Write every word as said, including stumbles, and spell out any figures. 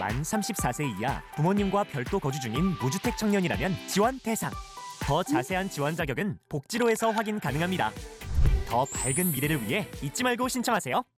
만 서른네 세 이하 부모님과 별도 거주 중인 무주택 청년이라면 지원 대상. 더 자세한 지원 자격은 복지로에서 확인 가능합니다. 더 밝은 미래를 위해 잊지 말고 신청하세요.